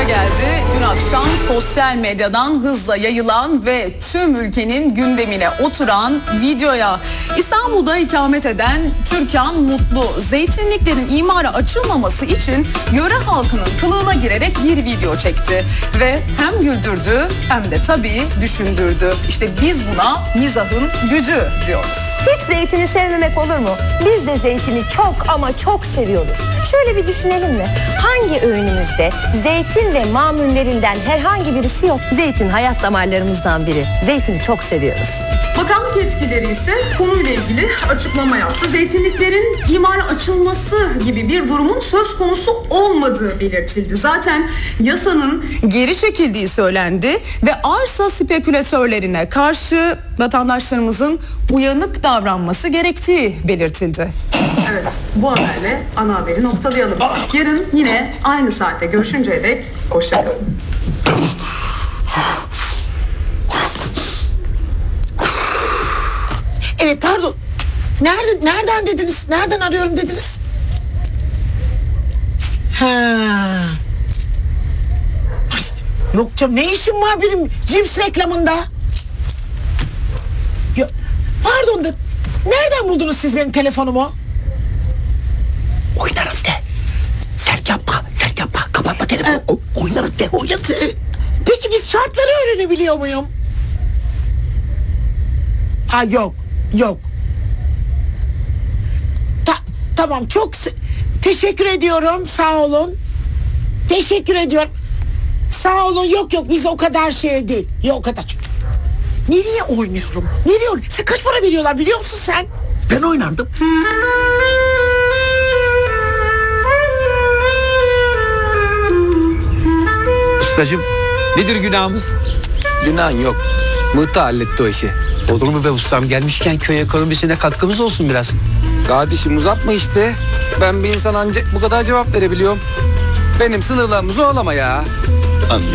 sıra geldi. Dün akşam sosyal medyadan hızla yayılan ve tüm ülkenin gündemine oturan videoya. İstanbul'da ikamet eden Türkan Mutlu, zeytinliklerin imara açılmaması için yöre halkının kılığına girerek bir video çekti. Ve hem güldürdü hem de tabii düşündürdü. İşte biz buna mizahın gücü diyoruz. Hiç zeytini sevmemek olur mu? Biz de zeytini çok ama çok seviyoruz. Şöyle bir düşünelim mi? Hangi öğünümüzde zeytin ve mamullerinden herhangi birisi yok? Zeytin hayat damarlarımızdan biri. Zeytini çok seviyoruz. Bakanlık yetkilileri ise konuyla ilgili açıklama yaptı. Zeytinliklerin imara açılması gibi bir durumun söz konusu olmadığı belirtildi. Zaten yasanın Geri çekildiği söylendi ve arsa spekülatörlerine karşı vatandaşlarımızın uyanık davranması gerektiği belirtildi. evet bu haberle ana haberi noktalayalım. Yarın yine aynı saatte görüşünceye dek hoşçakalın. Evet pardon. Nereden dediniz? Nereden arıyorum dediniz? Ha. Ay, yok canım, ne işim var benim cips reklamında? Ya, pardon da nereden buldunuz siz benim telefonumu? Oynarım de. Sert yapma. Kapatma telefonu. Oynarım de. Peki biz şartları öğrenebiliyor muyum? Ha yok. Tamam, teşekkür ediyorum, sağ olun. Teşekkür ediyorum. Sağ olun, yok biz o kadar şey değil. Yok o kadar. Nereye oynuyorum? Sen kaç para veriyorlar biliyor musun sen? Ben oynardım. Ustacığım, nedir günahımız? Günahın yok. Mıhtı halletti o işi. Olur mu be ustam, gelmişken köy ekonomisine katkımız olsun biraz. Kardeşim uzatma işte. Ben bir insan ancak bu kadar cevap verebiliyorum. Benim sınırlarımı zorlama ya.